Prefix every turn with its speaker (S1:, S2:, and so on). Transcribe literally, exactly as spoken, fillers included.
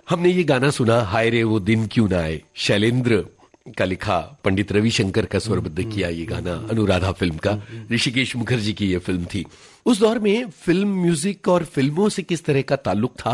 S1: हमने ये गाना सुना, हाय रे वो दिन क्यों ना आए, शैलेंद्र का लिखा, पंडित रविशंकर का स्वरबद्ध किया ये गाना, अनुराधा फिल्म का, ऋषिकेश मुखर्जी की ये फिल्म थी। उस दौर में फिल्म म्यूजिक और फिल्मों से किस तरह का ताल्लुक था